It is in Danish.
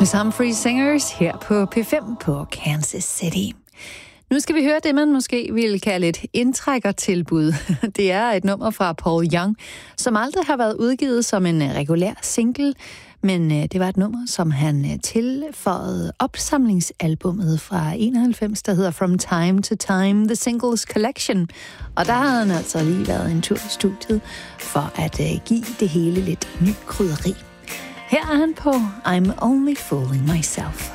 Miss Humphrey Singers her på P5 på Kansas City. Nu skal vi høre det, man måske ville kalde et indtrækkertilbud. Det er et nummer fra Paul Young, som aldrig har været udgivet som en regulær single, men det var et nummer, som han tilføjede opsamlingsalbummet fra 91, der hedder From Time to Time, The Singles Collection. Og der har han altså lige været en tur i studiet for at give det hele lidt ny krydderi. Her er han på I'm Only Fooling Myself.